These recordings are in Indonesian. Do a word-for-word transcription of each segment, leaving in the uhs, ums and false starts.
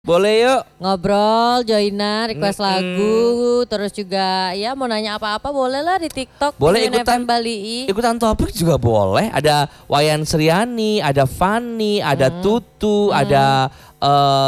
Boleh yuk. Ngobrol, joinan, request Mm-mm. lagu, terus juga ya mau nanya apa-apa boleh lah di TikTok. Boleh Penguin ikutan F M Bali. Ikutan topik juga boleh. Ada Wayan Sriani, ada Fanny, ada Mm. Tutu, Mm. ada eh,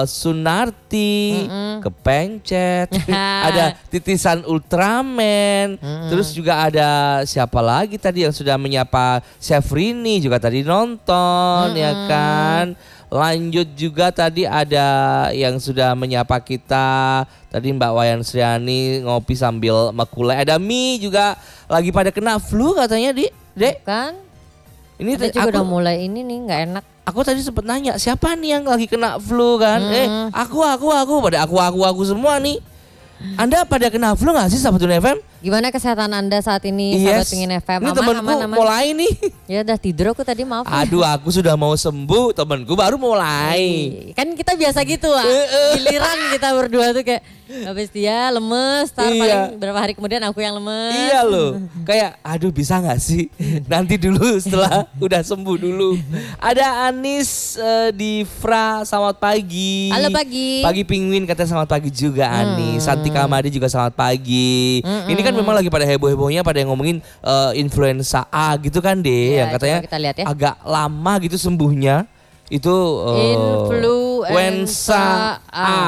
Sunarti, Mm-mm. Kepencet, ada Titisan Ultraman, Mm-mm. terus juga ada siapa lagi tadi yang sudah menyapa Syafrini juga tadi nonton. Ya Mm-mm. kan. Lanjut juga tadi ada yang sudah menyapa kita. Tadi Mbak Wayan Sriani ngopi sambil makulai. Ada Mi juga lagi pada kena flu katanya, Di. Dek. Kan? Ini Ada tadi juga aku, udah mulai ini nih nggak enak. aku tadi sempat nanya siapa nih yang lagi kena flu kan? Hmm. Eh, aku aku aku pada aku aku aku semua nih. Anda pada kena flu nggak sih Sahabat Penguin F M? Gimana kesehatan Anda saat ini, Sahabat Penguin F M? Ini Aman, temanku aman, aman. mulai nih. Ya udah tidur aku tadi, maaf. ya. Aduh, aku sudah mau sembuh, temanku baru mulai. Kan kita biasa gitu ah. Giliran kita berdua tuh kayak habis dia lemes, tar Iya. paling berapa hari kemudian aku yang lemes. Iya loh, kayak aduh bisa nggak sih nanti dulu setelah udah sembuh dulu. Ada Anis uh, di Fra, selamat pagi. Halo pagi. Pagi Penguin katanya selamat pagi juga Anis. Hmm. Santi Kamadi juga selamat pagi. Mm-mm. Ini kan memang lagi pada heboh-hebohnya pada yang ngomongin uh, influenza A gitu kan deh, Ya, yang katanya coba kita lihat ya. agak lama gitu sembuhnya. Itu uh, Influenza A. A.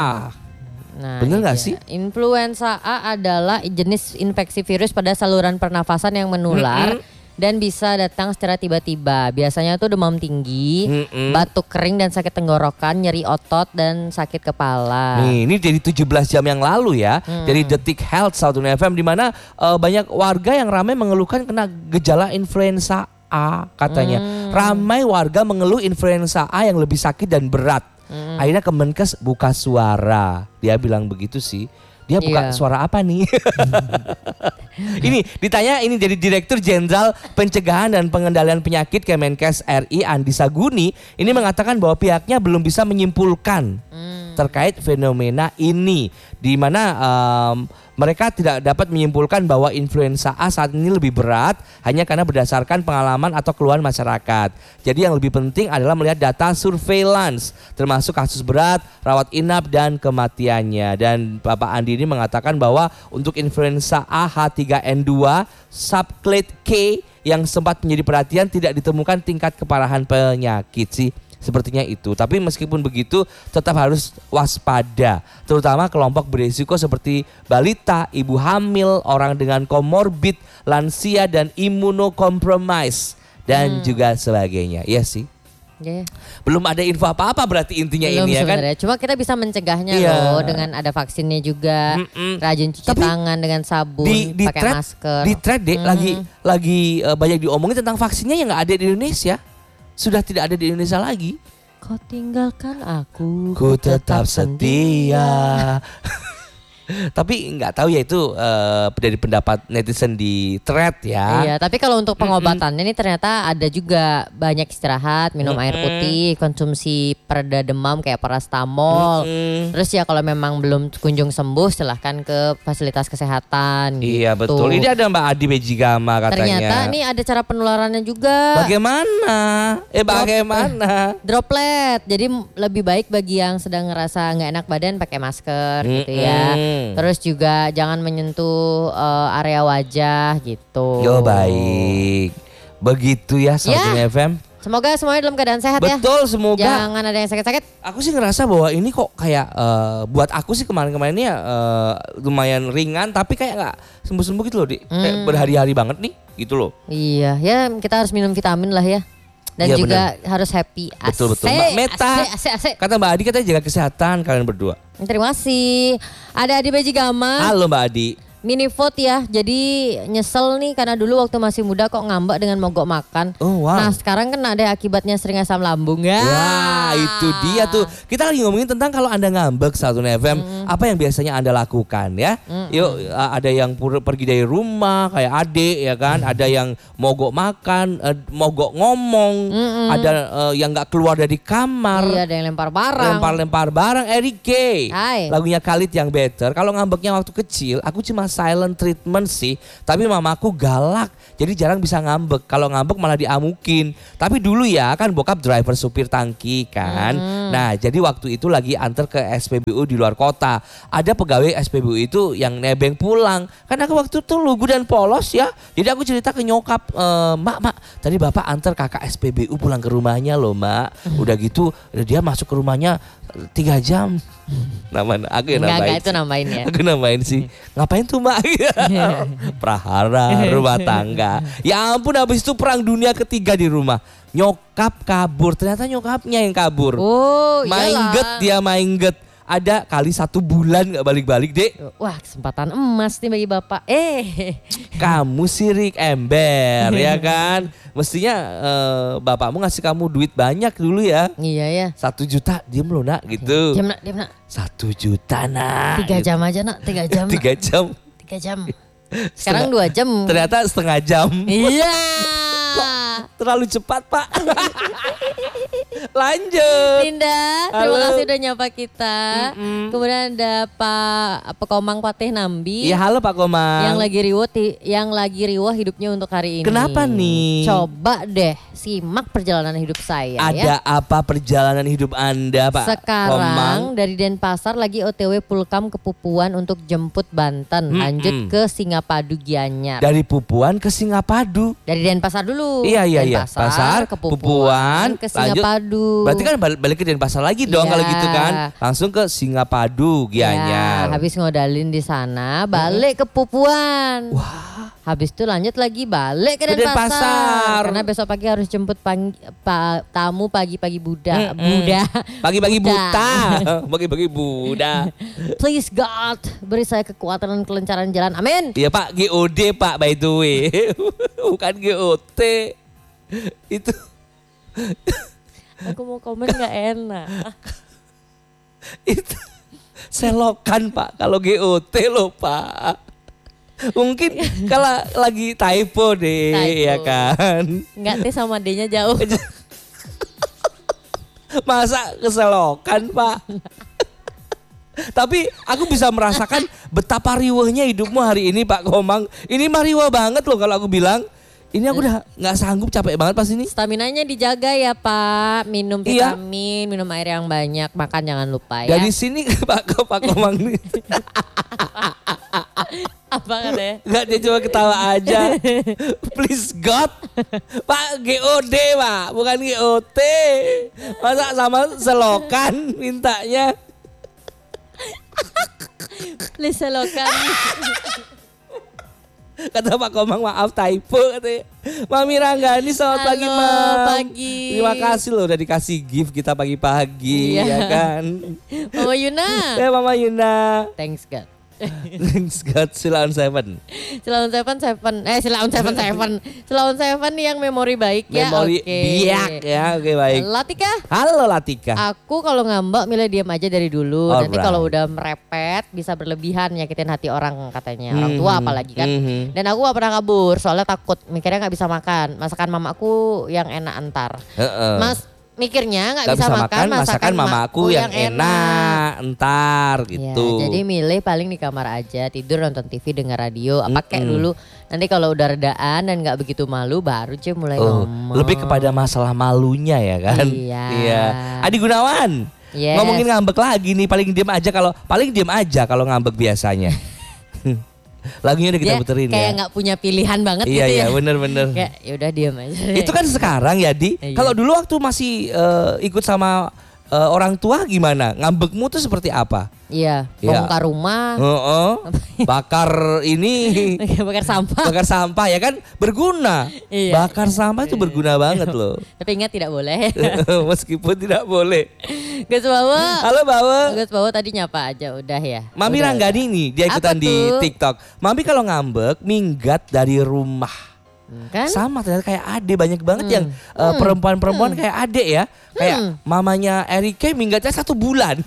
Nah, Bener nggak iya. sih? Influenza A adalah jenis infeksi virus pada saluran pernafasan yang menular Mm-mm. dan bisa datang secara tiba-tiba. Biasanya tuh demam tinggi, Mm-mm. batuk kering dan sakit tenggorokan, nyeri otot dan sakit kepala. Nih, ini dari tujuh belas jam yang lalu ya, Hmm. dari Detik Health Sahabat Penguin F M di mana eh, banyak warga yang ramai mengeluhkan kena gejala influenza A katanya. Hmm. Ramai warga mengeluh influenza A yang lebih sakit dan berat. Hmm. Akhirnya Kemenkes buka suara. Dia bilang begitu sih. Dia buka Iya. suara apa nih? Ini ditanya ini dari Direktur Jenderal Pencegahan dan Pengendalian Penyakit Kemenkes R I Andi Saguni ini mengatakan bahwa pihaknya belum bisa menyimpulkan Hmm. terkait fenomena ini, di mana em, mereka tidak dapat menyimpulkan bahwa influenza A saat ini lebih berat hanya karena berdasarkan pengalaman atau keluhan masyarakat. Jadi yang lebih penting adalah melihat data surveillance termasuk kasus berat, rawat inap dan kematiannya. Dan Bapak Andi ini mengatakan bahwa untuk influenza A H tiga N dua subclade K yang sempat menjadi perhatian tidak ditemukan tingkat keparahan penyakit sih. Sepertinya itu. Tapi meskipun begitu tetap harus waspada. Terutama kelompok berisiko seperti balita, ibu hamil, orang dengan komorbid, lansia dan imunokompromis dan Hmm. juga sebagainya. Iya sih. Ya, ya. Belum ada info apa-apa berarti intinya Belum ini ya kan. sebenarnya. Cuma kita bisa mencegahnya Iya. loh dengan ada vaksinnya juga, Mm-mm. rajin cuci Tapi tangan dengan sabun, Di di pakai thread, masker. di thread deh Hmm. lagi lagi eh, banyak diomongin tentang vaksinnya yang nggak ada di Indonesia. Sudah tidak ada di Indonesia lagi. Kau tinggalkan aku, Ku tetap setia. Tapi nggak tahu ya itu eh, dari pendapat netizen di thread ya. Iya, tapi kalau untuk pengobatannya nih ternyata ada juga banyak istirahat, minum air Mm-mm. putih, konsumsi pereda demam kayak parastamol. Mm-mm. Terus ya kalau memang belum kunjung sembuh silahkan ke fasilitas kesehatan. Iya gitu. betul. Ini ada Mbak Adi Bejigama katanya. Ternyata nih ada cara penularannya juga. Bagaimana? Eh bagaimana? Droplet. Jadi m- lebih baik bagi yang sedang ngerasa nggak enak badan pakai masker gitu ya. Mm-mm. Terus juga jangan menyentuh eh, area wajah gitu. Yo baik. Begitu ya Sahabat Ya. F M. Semoga semuanya dalam keadaan sehat ya. Betul semoga. Jangan ada yang sakit-sakit. Aku sih ngerasa bahwa ini kok kayak eh, buat aku sih kemarin-kemarin ini eh, lumayan ringan tapi kayak nggak sembuh-sembuh gitu loh, Di. Kayak Hmm. berhari-hari banget nih gitu loh. Iya, ya kita harus minum vitamin lah ya. Dan Iya, juga harus happy. Betul, betul. Asik, Mbak Meta. Asik, asik, asik. Kata Mbak Adi katanya jaga kesehatan kalian berdua. Terima kasih. Ada Adi Bejigama. Halo Mbak Adi. Mini vote ya, jadi nyesel nih karena dulu waktu masih muda kok ngambek dengan mogok makan. Oh wow. Nah sekarang kan ada akibatnya sering asam lambung ya. Wah itu dia tuh. Kita lagi ngomongin tentang kalau Anda ngambek satu F M, Mm. apa yang biasanya Anda lakukan ya. Mm-mm. Yuk a- ada yang pur- pergi dari rumah kayak adik ya kan. Ada yang mogok makan, eh, mogok ngomong. Mm-mm. Ada eh, yang gak keluar dari kamar. Iya, ada yang lempar barang. Lempar-lempar barang. Eric K. Hai. Lagunya Khalid yang better. Kalau ngambeknya waktu kecil, aku cuma silent treatment sih, tapi mamaku galak. Jadi jarang bisa ngambek. Kalau ngambek malah diamukin. Tapi dulu ya kan bokap driver supir tangki kan. Hmm. Nah jadi waktu itu lagi antar ke S P B U di luar kota. Ada pegawai S P B U itu yang nebeng pulang. Karena aku waktu itu lugu dan polos ya. Jadi aku cerita ke nyokap, e, mak, mak tadi bapak antar kakak S P B U pulang ke rumahnya loh mak. Udah gitu dia masuk ke rumahnya tiga jam. Nama aku yang nambahin. Enggak, itu nambahin ya. Aku nambahin sih. Ngapain tuh mak? Prahara rumah tangga. Ya ampun, habis itu perang dunia ketiga di rumah. Nyokap kabur, ternyata nyokapnya yang kabur. Oh, maingget dia maingget. Ada kali satu bulan gak balik-balik dek. Wah kesempatan emas nih bagi bapak. Eh kamu sirik ember ya kan. Mestinya uh, bapakmu ngasih kamu duit banyak dulu ya. Iya ya. Satu juta diem lo nak gitu. Diam nak, diam nak. Satu juta nak. Tiga jam aja nak, tiga jam. Tiga jam. Tiga jam. Sekarang dua jam. Ternyata setengah jam. Iya. Terlalu cepat pak. Lanjut. Linda, terima kasih udah nyapa kita. Mm-mm. Kemudian ada Pak Pekomang Patih Nambi. Iya halo Pak Komang. Yang lagi riwah, yang lagi riwah hidupnya untuk hari ini. Kenapa nih? Coba deh simak perjalanan hidup saya. Ada ya. apa perjalanan hidup Anda Pak Sekarang Komang? dari Denpasar lagi O T W Pulkam ke Pupuan untuk jemput Banten. Mm-mm. Lanjut ke Singapadu Gianyar. Dari Pupuan ke Singapadu. Dari Denpasar dulu. Iya iya iya. Denpasar, Pasar ke Pupuan, ke Singapadu. Berarti kan balik ke Denpasar lagi dong, yeah. Kalau gitu kan. Langsung ke Singapadu Gianyar. Ya, habis ngodalin di sana, balik ke Pupuan. Wah. Habis itu lanjut lagi balik ke Denpasar. Denpasar. Karena besok pagi harus jemput pagi, pa, tamu pagi-pagi Buddha. Mm-mm. Buddha. Pagi-pagi buta. Pagi-pagi Buddha. Please God, beri saya kekuatan dan kelancaran jalan. Amin. Iya Pak, G O D Pak by the way. Bukan G O T. Itu. Aku mau komen gak enak. Itu selokan Pak, kalau G O T loh Pak. Mungkin kalau lagi typo deh, typo. Ya kan. Enggak, T sama D-nya jauh. Masa keselokan Pak. Tapi aku bisa merasakan betapa riwahnya hidupmu hari ini Pak Komang. Ini mah riwah banget loh kalau aku bilang. Ini aku udah gak sanggup, capek banget pas ini. Staminanya dijaga ya Pak. Minum vitamin, iya. Minum air yang banyak, makan jangan lupa ya. Dari sini Pak Pak Komang nih. Apa katanya? Gak, dia cuma ketawa aja. Please God. Pak G O D Pak, bukan G O T. Masa sama selokan mintanya. Please selokan. Kata Pak Komang maaf typo katanya. Mami Ranggani selamat Halo, pagi Mam. Pagi. Terima kasih loh udah dikasih gift kita pagi-pagi, iya. Ya kan. Mama Yuna. Ya Mama Yuna. Thanks God. Thanks God. Silaun Seven. Silaun Seven Seven. Eh Silaun Seven Seven. Silaun Seven yang memori baik ya. Memori okay. biak ya. Oke okay, baik. Latika. Halo Latika. Aku kalau ngambek milih diam aja dari dulu. Alright. Nanti kalau udah merepet bisa berlebihan nyakitin hati orang katanya. Orang tua apalagi kan. Mm-hmm. Dan aku gak pernah kabur soalnya takut. Mikirnya gak bisa makan. Masakan mamaku yang enak antar. Uh-uh. Mas mikirnya nggak bisa, bisa makan masakan, masakan mamaku yang, yang enak entar gitu. Ya, jadi milih paling di kamar aja, tidur nonton T V dengar radio apa mm-hmm. kayak dulu. Nanti kalau udah redaan dan nggak begitu malu baru cuy mulai oh, ngomong. Lebih kepada masalah malunya ya kan. Iya. Iya. Adi Gunawan. Yes. Ngomongin ngambek lagi nih, paling diam aja kalau paling diam aja kalau ngambek biasanya. Lagunya udah kita dia puterin kayak ya. Kayak gak punya pilihan banget iya, gitu iya, ya. Iya bener-bener. Kayak yaudah diam aja. Itu kan sekarang ya Di. Iya. Kalau dulu waktu masih uh, ikut sama uh, orang tua gimana? Ngambekmu tuh seperti apa? Iya, bongkar ya. Rumah. Uh-uh. Bakar ini. Bakar sampah. Bakar sampah ya kan berguna. Iya. Bakar sampah itu berguna banget loh. Tapi ingat tidak boleh. Meskipun tidak boleh. Gus Bawa. Halo Bawa. Gus Bawa tadi nyapa aja udah ya. Mami udah, Ranggani udah. Nih dia ikutan di TikTok. Mami kalau ngambek minggat dari rumah. Kan? Sama ternyata kayak Ade banyak banget hmm. yang uh, hmm. perempuan-perempuan hmm. kayak Ade ya. Kayak hmm. mamanya Erike minggatnya satu bulan.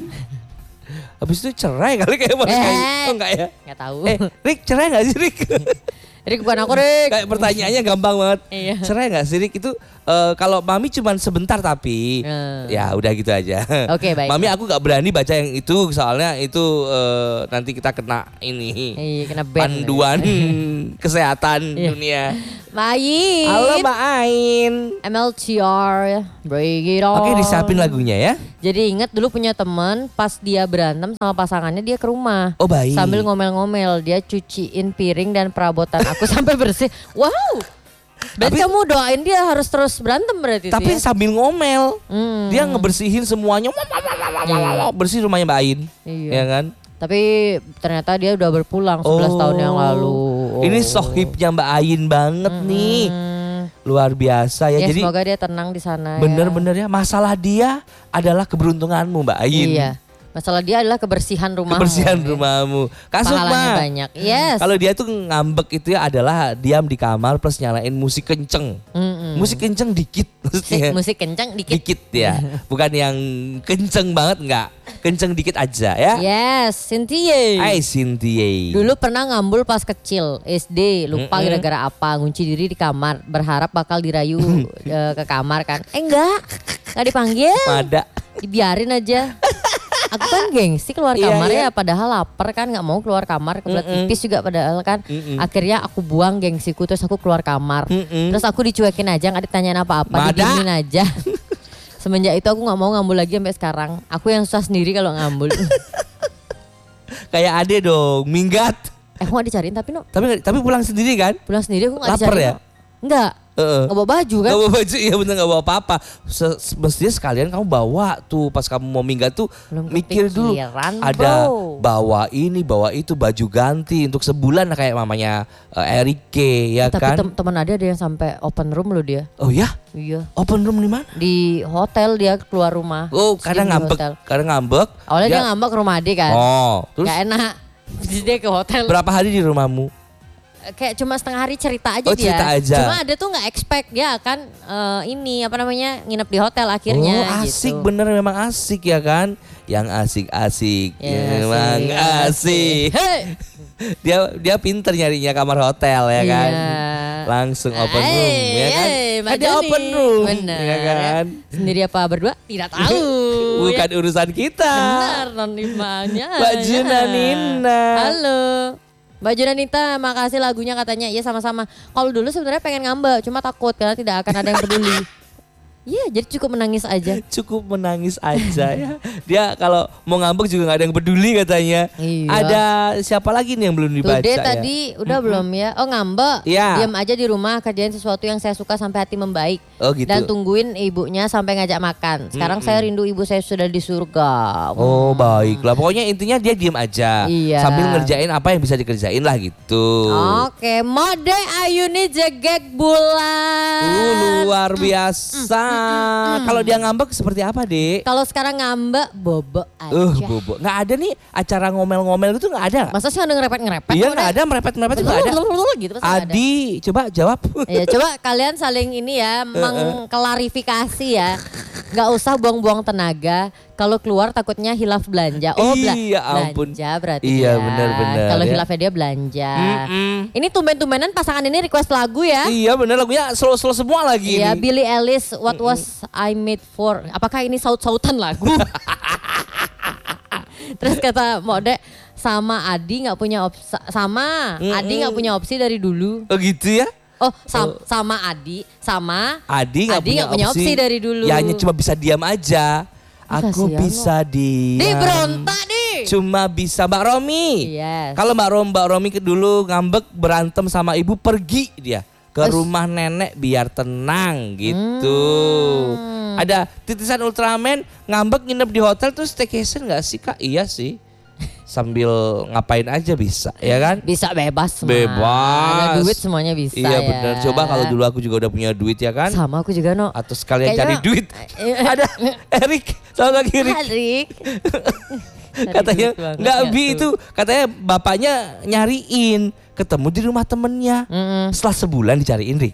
Habis itu cerai kali kayak mereka. Eh, oh enggak ya? Enggak tahu. Eh, Rick cerai enggak sih Rick? Rik bukan aku Rik. Kayak pertanyaannya gampang banget. Iya. Cerai nggak sih Rik? Itu uh, kalau mami cuman sebentar tapi hmm. ya udah gitu aja. Oke okay, baik. Mami aku nggak berani baca yang itu soalnya itu uh, nanti kita kena ini. Iya, kena ban. Panduan kesehatan iya. dunia. Main. Halo Mbak Ain. M L T R, break it on. Oke, disiapin lagunya ya. Jadi ingat dulu punya teman pas dia berantem sama pasangannya dia ke rumah. Oh baik. Sambil ngomel-ngomel dia cuciin piring dan perabotan aku sampai bersih. Wow. Berarti tapi, kamu doain dia harus terus berantem berarti. Tapi ya? Sambil ngomel, hmm. dia ngebersihin semuanya. Iya. Bersih rumahnya Mbak Ain. Iya. Ya kan? Tapi ternyata dia udah berpulang sebelas oh, tahun yang lalu. Oh. Ini sohibnya Mbak Ain banget mm-hmm. nih. Luar biasa ya. ya Jadi semoga dia tenang di sana. Bener-bener ya. ya. Masalah dia adalah keberuntunganmu Mbak Ain. Iya. Masalah dia adalah kebersihan rumahmu. Kebersihan rumahmu. Kak Sukma. banyak. Yes. Kalau dia tuh ngambek itu ya adalah diam di kamar plus nyalain musik kenceng. Mm-mm. Musik kenceng dikit maksudnya. Musik kenceng dikit. Dikit ya. Bukan yang kenceng banget enggak. Kenceng dikit aja ya. Yes, Cynthia. Hai Cynthia. Dulu pernah ngambul pas kecil S D, lupa Mm-mm. gara-gara apa, ngunci diri di kamar, berharap bakal dirayu uh, ke kamar kan. Eh enggak. Enggak dipanggil. Ada. Dibiarin aja. Aku kan gengsi keluar kamar iya, iya. ya padahal lapar kan gak mau keluar kamar kebelet pipis juga padahal kan. Mm-mm. Akhirnya aku buang gengsiku terus aku keluar kamar. Mm-mm. Terus aku dicuekin aja gak ditanyain apa-apa, didiemin aja. Semenjak itu aku gak mau ngambul lagi sampai sekarang. Aku yang susah sendiri kalau ngambul. Kayak Ade dong, minggat. Eh aku gak dicariin tapi no. Tapi tapi pulang sendiri kan? Pulang sendiri aku gak Laper dicariin. Ya? No. Enggak. Uh, gak bawa baju kan? Gak bawa baju, iya bener gak bawa apa-apa. Mestinya sekalian kamu bawa tuh pas kamu mau minggat tuh. Belum mikir dulu ada bro. Bawa ini, bawa itu, baju ganti untuk sebulan kayak mamanya uh, Erike ya, ya kan. Tapi teman ada ada yang sampai open room loh dia. Oh ya? Iya. Open room di mana? Di hotel dia keluar rumah. Oh kadang ngambek, kadang ngambek. Awalnya dia, dia ngambek ke rumah Ade kan. Oh terus? Gak enak. Jadi dia ke hotel. Berapa hari di rumahmu? Kayak cuma setengah hari cerita aja oh, dia. Cerita aja. Cuma ada tuh nggak expect dia akan uh, ini apa namanya nginep di hotel akhirnya. Oh asik gitu. Bener memang asik ya kan. Yang asik-asik ya, memang asik. asik. Hey. dia dia pinter nyarinya kamar hotel ya kan. Yeah. Langsung open room hey, ya kan. Hey, ada open room. Bener ya kan. Sendiri apa berdua tidak tahu. Bukan ya. Urusan kita. Benar nonimanya. Mbak Junanina. Halo. Mbak Junanita, makasih lagunya katanya. Iya sama-sama. Kalau dulu sebenarnya pengen ngambek, cuma takut karena tidak akan ada yang peduli. Iya, jadi cukup menangis aja. Cukup menangis aja ya. Dia kalau mau ngambek juga gak ada yang peduli katanya. Iya. Ada siapa lagi nih yang belum dibaca Tuh, ya? tadi udah mm-hmm. belum ya? Oh ngambek. Ya. Diam aja di rumah kerjain sesuatu yang saya suka sampai hati membaik. Oh gitu. Dan tungguin ibunya sampai ngajak makan. Sekarang mm-hmm. saya rindu ibu saya sudah di surga. Oh hmm. baiklah. Pokoknya intinya dia diam aja. Iya. Sambil ngerjain apa yang bisa dikerjain lah gitu. Oke, mode Ayuni jegek bulan. Uh, luar biasa. Hmm. Kalau dia ngambek seperti apa, Dek? Kalau sekarang ngambek bobo aja. Uh, bobo. Nggak ada nih acara ngomel-ngomel gitu nggak ada. Masa sih ada ngerepet-ngerepet? Iya nggak ada merepet-merepet itu nggak ada. Gitu, Adi, ada. coba jawab. Ya, coba kalian saling ini ya mengklarifikasi ya. Nggak usah buang-buang tenaga. Kalau keluar takutnya hilaf belanja. Oh bela- iya, ampun. belanja berarti iya, ya. benar-benar. Kalau ya. hilafnya dia belanja. Mm-mm. Ini tumben-tumbenan pasangan ini request lagu ya. Iya benar lagunya slow-slow semua lagi. Iya ini. Billie Eilish What Mm-mm. Was I Made For. Apakah ini saut-sautan lagu? Terus kata Mode sama Adi nggak punya opsi. Sama Mm-mm. Adi nggak punya opsi dari dulu. Oh gitu ya? Oh sam- sama Adi sama Adi nggak punya, punya opsi. opsi dari dulu. Ya hanya cuma bisa diam aja. Aku Kasian bisa lo. diam. Di berontak nih. Cuma bisa Mbak Romi. Yes. Kalau Mbak Romi, Mbak Romi dulu ngambek berantem sama ibu pergi dia ke Ush. rumah nenek biar tenang gitu. Hmm. Ada titisan Ultraman ngambek nginep di hotel terus staycation nggak sih Kak? Iya sih. Sambil ngapain aja bisa ya kan? Bisa bebas semua. Bebas. Ada duit semuanya bisa iya, ya. Iya benar. Coba kalau dulu aku juga udah punya duit ya kan? Sama aku juga no. Atau sekalian Kayaknya, cari duit. Ada Erik, sama lagi Erik. Erik. Katanya nggak bi itu katanya bapaknya nyariin ketemu di rumah temennya. Mm-mm. Setelah sebulan dicariin Rik.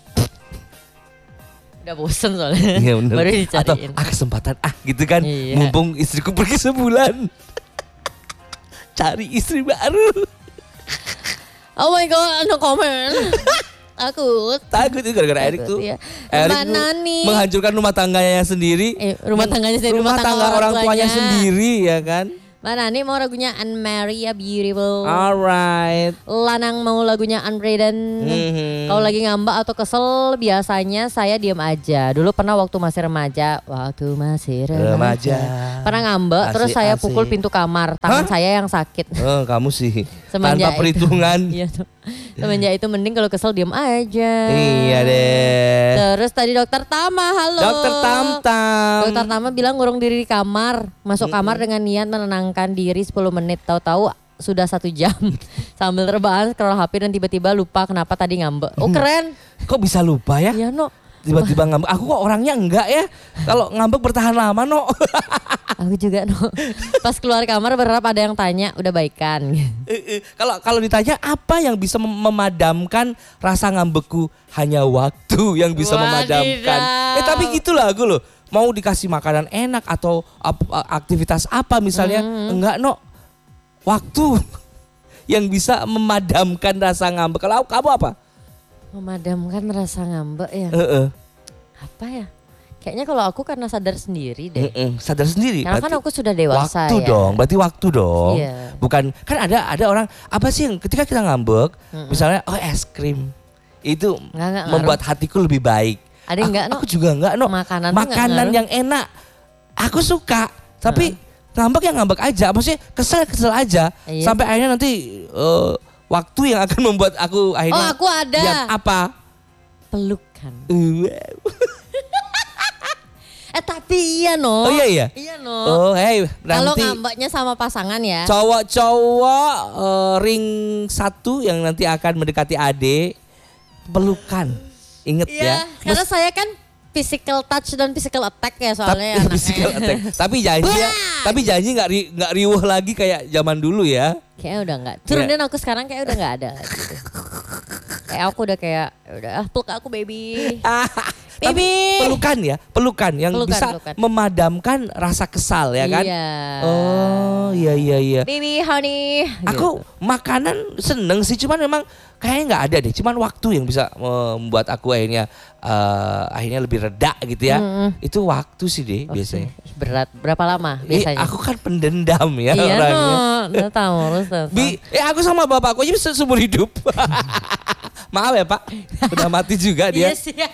Udah bosen soalnya. Iya benar. Baru dicariin. Atau ah kesempatan ah gitu kan. Iya. Mumpung istriku pergi sebulan. Cari istri baru. Oh my god, no comment. Takut. Takut itu gara-gara Erik tuh. Ya. Erik menghancurkan rumah tangganya sendiri. Eh, rumah tangganya sendiri. Rumah, rumah tangga, tangga orang, orang tuanya sendiri ya kan. Mbak Nani mau lagunya Unmarried ya Beautiful. Alright. Lanang mau lagunya Unbreeden. Mm-hmm. Kalau lagi ngambek atau kesel biasanya saya diam aja. Dulu pernah waktu masih remaja. Waktu masih remaja. remaja. Pernah ngambek asik, terus saya asik. pukul pintu kamar. Tangan Hah? saya yang sakit. Oh, kamu sih. Semenjak tanpa perhitungan. Iya tuh. Semenjak itu mending kalau kesel diam aja. Iya deh. Terus tadi dokter Tama, halo. Dokter Tam-Tam. Dokter Tama bilang ngurung diri di kamar. Masuk kamar mm-hmm. dengan niat menenangkan diri sepuluh menit. Tahu-tahu sudah satu jam. Sambil rebahan scroll H P dan tiba-tiba lupa kenapa tadi ngambek. Oh keren. Kok bisa lupa ya? Iya no. Tiba-tiba ngambek. Aku kok orangnya enggak ya. Kalau ngambek bertahan lama no. Aku juga no. Pas keluar kamar berharap ada yang tanya udah baikan. Kalau kalau ditanya apa yang bisa memadamkan rasa ngambekku, hanya waktu yang bisa Wadidah. memadamkan. Eh tapi gitulah aku loh. Mau dikasih makanan enak atau aktivitas apa misalnya, hmm. enggak no. Waktu yang bisa memadamkan rasa ngambek. Kalau kamu apa? Memadamkan rasa ngambek ya. Uh-uh. Apa ya? Kayaknya kalau aku karena sadar sendiri deh. Mm-mm, sadar sendiri. Karena kan aku sudah dewasa waktu ya. dong, berarti waktu dong. Iya. Bukan kan ada ada orang apa sih yang ketika kita ngambek, Mm-mm. misalnya oh es krim itu nggak, nggak, membuat ngaruh. hatiku lebih baik. Ada enggak? Aku, no? aku juga enggak no. Makanan, Makanan yang enak, aku suka. Tapi uh-huh. ngambek ya ngambek aja, maksudnya kesel kesel aja. Iya. Sampai akhirnya nanti uh, waktu yang akan membuat aku akhirnya. Oh aku ada. Diam, apa? Pelukan. Uh, Eh tapi iya no. Oh iya iya. Iya no. Oh hey kalau ngambeknya sama pasangan ya. Cowok-cowok uh, ring satu yang nanti akan mendekati Ade, pelukan. Ingat iya, ya. Karena Mes- saya kan physical touch dan physical attack ya soalnya. Tapi, physical attack. Tapi janji ya, tapi janji nggak ri, nggak riuh lagi kayak zaman dulu ya. Kayaknya udah nggak. Turunin aku sekarang kayak udah nggak ada lagi. Kayak aku udah kayak udah ah, peluk aku baby. Tapi pelukan ya, pelukan yang pelukan, bisa pelukan. memadamkan rasa kesal ya kan? Iya. Oh iya iya iya. Baby honey. Aku gitu. Makanan seneng sih, cuman memang kayaknya nggak ada deh. Cuman waktu yang bisa membuat aku akhirnya uh, akhirnya lebih reda gitu ya. Mm. Itu waktu sih deh okay. biasanya. Berat berapa lama biasanya? Eh, aku kan pendendam ya iya, orangnya. Iya no, tahu terus. Bi, eh aku sama bapakku aja seumur hidup. Maaf ya Pak, udah mati juga dia. Yes, ya.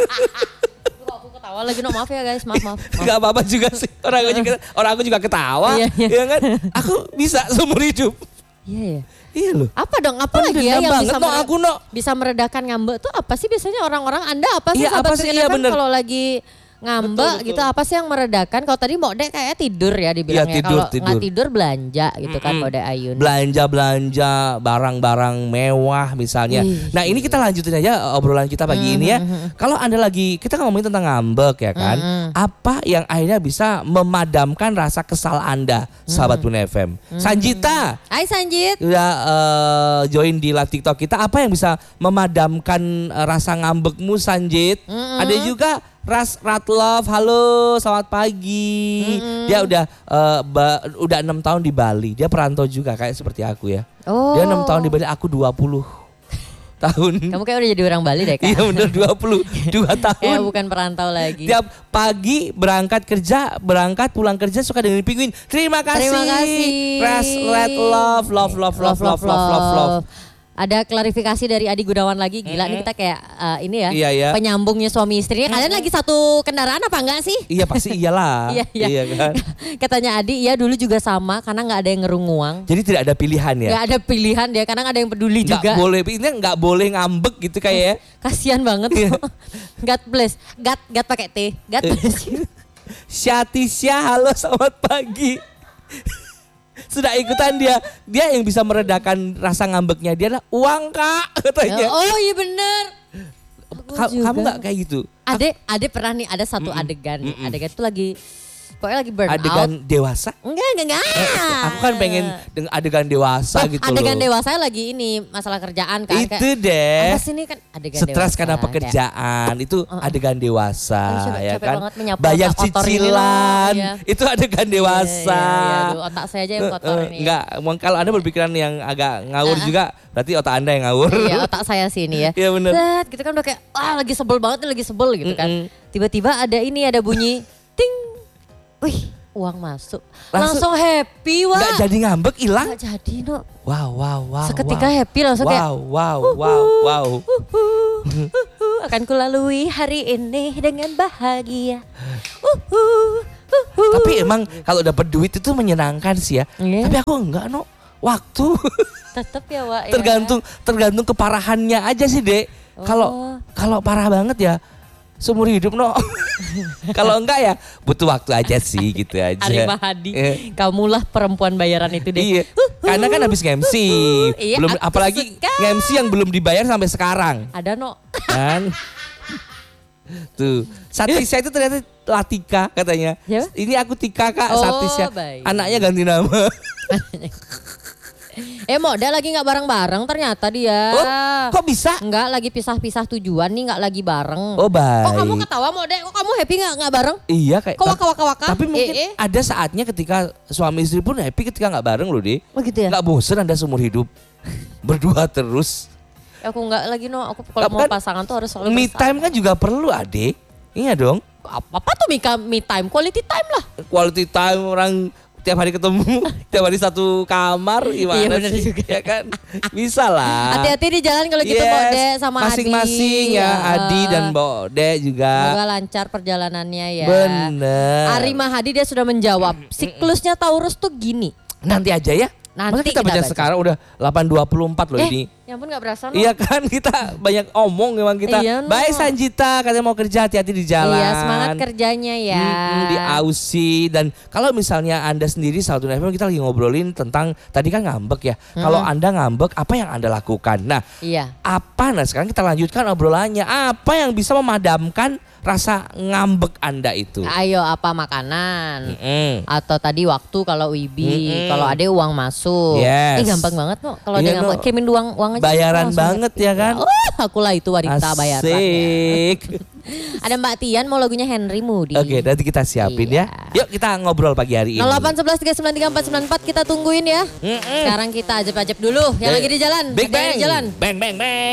Aku ketawa lagi, no maaf ya guys, maaf maaf. maaf. Gak apa-apa juga sih, orang aku juga, orang aku juga ketawa, iya, iya. ya kan? Aku bisa seumur hidup. Iya ya. Iya loh. Apa dong? Apa lagi ya yang banget, bisa, no, aku, no. bisa meredakan ngambek tuh apa sih biasanya orang-orang Anda apa sih ya, sahabat apa sih, iya, kan kalau lagi ngambek betul, betul. gitu apa sih yang meredakan? Kalau tadi Mbok Dek kayak tidur ya dibilangnya. Ya, kalau nggak tidur belanja gitu kan Mbok Dek Ayun. Belanja-belanja barang-barang mewah misalnya. Ih, nah ini kita lanjutin aja obrolan kita pagi mm-hmm. ini ya. Kalau Anda lagi, kita ngomongin tentang ngambek ya kan. Mm-hmm. Apa yang akhirnya bisa memadamkan rasa kesal Anda sahabat mm-hmm. Bun F M. Mm-hmm. Sanjita. Hai Sanjit. Udah uh, join di live TikTok kita. Apa yang bisa memadamkan uh, rasa ngambekmu Sanjit? Mm-hmm. Ada juga Ras Ratlove, halo, selamat pagi. Mm-hmm. Dia udah uh, ba, udah enam tahun di Bali. Dia perantau juga kayak seperti aku ya. Oh. Dia enam tahun di Bali, aku dua puluh tahun. Kamu kayak udah jadi orang Bali deh Kak. Iya bener dua puluh dua tahun. Ya bukan perantau lagi. Tiap pagi berangkat kerja, berangkat pulang kerja suka dengan penguin. Terima kasih. Terima kasih. Ras Ratlove, love love love love love love love. love. Ada klarifikasi dari Adi Gunawan lagi. Gila mm-hmm. nih kita kayak uh, ini ya iya, iya. penyambungnya suami istrinya. Kalian mm-hmm. lagi satu kendaraan apa enggak sih? Iya pasti iyalah. iya, iya. iya kan. Katanya Adi iya dulu juga sama karena gak ada yang ngerunguang. Jadi tidak ada pilihan ya? Gak ada pilihan dia karena gak ada yang peduli gak juga. Boleh, ini gak boleh ngambek gitu kayak ya. Kasian banget. God bless. God, God pakai T. God bless you. Syatisya halo selamat pagi. Sudah ikutan dia, dia yang bisa meredakan rasa ngambeknya dia adalah uang Kak katanya. Oh iya bener. Ka- kamu nggak kayak gitu? Ade, Ade pernah nih ada satu mm-mm. adegan, mm-mm. adegan itu lagi Pokoknya lagi burn Adegan out. dewasa? Enggak, enggak, enggak. Eh, aku kan pengen dengan adegan dewasa Oh, gitu adegan loh. dewasa lagi ini masalah kerjaan kan. Itu Kayak, deh. apa sih ini kan adegan Stres dewasa. karena Kayak, pekerjaan itu Uh-uh. adegan dewasa Aduh, capek- ya capek kan. banget menyapu Bayar otak kotor ini cicilan loh, iya. itu adegan dewasa. Iya, iya, iya. Aduh, otak saya aja yang kotor Eh, eh, ini. Enggak, emang kalau Anda berpikiran yang agak ngawur Uh-uh. juga berarti otak Anda yang ngawur. Iya, otak saya sih ini ya. Iya bener. Set, gitu kan udah kayak ah lagi sebel banget nih, lagi sebel gitu kan. Mm-mm. Tiba-tiba ada ini ada bunyi ting. Wih, uang masuk. Langsung- Langsung, happy, wah. Enggak jadi ngambek, hilang. Nggak jadi, no. Wow, wow, wow. Seketika wow. happy langsung kayak Wow, wow, wow, wow. Uhuh, uhuh, akan kulalui hari ini dengan bahagia. Uhuh, uhuh. Tapi emang kalau dapat duit itu menyenangkan sih ya. Iya. Tapi aku enggak, no. Waktu Tetep ya, Wak. Ya. tergantung tergantung keparahannya aja sih, Dek. Kalau Oh. kalau parah banget ya seumur hidup, no. Kalau enggak ya butuh waktu aja sih gitu aja. Arima Hadi, Eh. kamulah perempuan bayaran itu deh. Iya. Karena kan habis nge-M C. Iya, belum aku apalagi suka. nge-M C yang belum dibayar sampai sekarang. Ada, no. Kan? Tuh, Satisya itu ternyata Latika katanya. Ya? Ini aku Tika, Kak, Oh, Satisya. baik. Anaknya ganti nama. Eh, model lagi nggak bareng-bareng ternyata dia. Oh, kok bisa? Enggak, lagi pisah-pisah tujuan nih, nggak lagi bareng. Oh, baik. Kok kamu ketawa, Mode? Kok kamu happy nggak nggak bareng? Iya kayak. Kok waka-waka-waka? Tapi mungkin Eh, eh. ada saatnya ketika suami istri pun happy ketika nggak bareng loh, Dek. Oh gitu ya? Nggak bosen Anda seumur hidup berdua terus. Aku nggak lagi, no. Aku kalau mau Kan pasangan tuh harus selalu Me bersama. time kan juga perlu, Adik. Iya dong. Apa, apa tuh Mika, me time? Quality time lah. Quality time orang tiap hari ketemu, tiap hari satu kamar, gimana Iya, bener sih? juga. Ya kan? Bisa lah. Hati-hati di jalan kalau gitu, Yes, Mode sama Adi. masing-masing ya, Adi dan Bode juga. Semoga lancar perjalanannya ya. Bener. Arima Hadi dia sudah menjawab. Siklusnya Taurus tuh gini. Nanti aja ya. Nanti Masa kita, kita baca baca. sekarang udah delapan dua puluh empat loh Eh, ini. ya ampun gak berasa, no. Iya kan, kita banyak omong memang kita. Iya, no. Baik Sanjita, katanya mau kerja, hati-hati di jalan. Iya, semangat kerjanya ya. Mm-mm, di Aussie. Dan kalau misalnya Anda sendiri Saltun F M kita lagi ngobrolin tentang tadi kan ngambek ya. Kalau Anda ngambek, apa yang Anda lakukan? Nah, Iya. apa? Nah sekarang kita lanjutkan obrolannya. Apa yang bisa memadamkan rasa ngambek Anda itu? Ayo, apa makanan? Mm-mm. Atau tadi waktu kalau Wibi, Mm-mm. kalau ada uang masuk. Yes. Eh gampang banget, no. Kalau Iya, ada ngambek, no. kirimin uang uang aja. Bayaran langsung banget happy. ya kan? Oh, akulah itu wanita bayaran. Ya. Asik. Ada Mbak Tian mau lagunya Henry Moody. Oke, nanti kita siapin Iya. ya. Yuk kita ngobrol pagi hari ini. nol delapan satu satu tiga sembilan tiga empat sembilan empat kita tungguin ya. Mm-mm. Sekarang kita ajak-ajak dulu yang lagi di jalan. Big Ada yang bang. di jalan. Bang bang bang.